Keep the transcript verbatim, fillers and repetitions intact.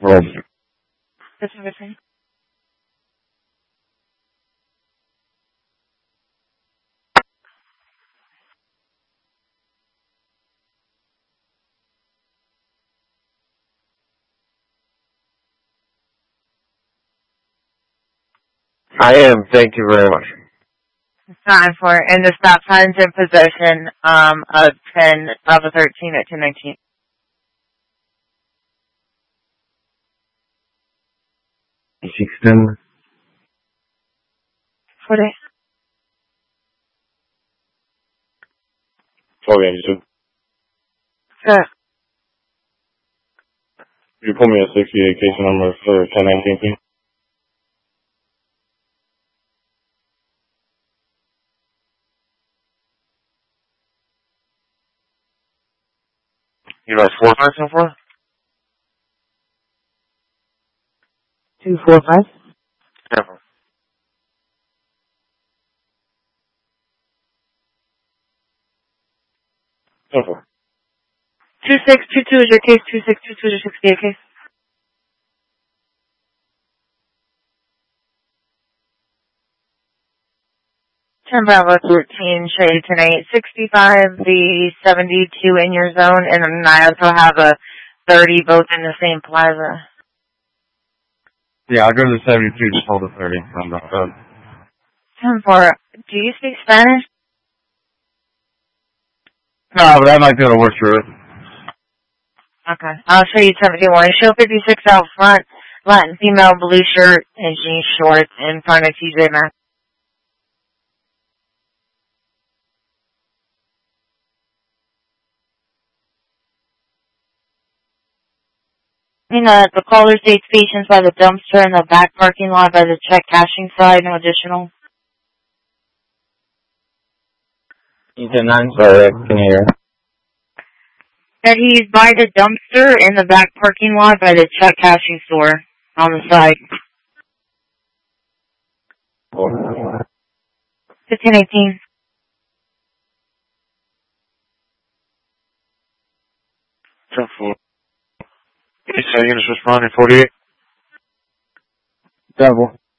Hold. This is Richard. I am. Thank you very much. Time for and the stop signs in possession um, of ten of a thirteen at ten nineteen. Sixteen. Forty. Okay, so Sir. you put me a sixty-eight case number for ten nineteen, please. You know, four five so far? Two four five. Never. Never. Two six two two is your case. Two six two two is your sixty-eight case. ten Bravo thirteen, Shade ten eight sixty-five, the seventy-two in your zone, and then I also have a thirty both in the same plaza. Yeah, I'll go to the seventy-two, just hold the thirty. I'm not done. ten four, do you speak Spanish? No, but I might be able to work through it. Okay. I'll show you seventy-one. Show fifty-six out front, Latin female, blue shirt, and jean shorts in front of T J Maxx. You know, the caller states patients by the dumpster in the back parking lot by the check cashing side, no additional. You said nine? Sorry, I can hear. That he's by the dumpster in the back parking lot by the check cashing store on the side. fifteen eighteen. ten four. Hey, so you just responding forty-eight? Double.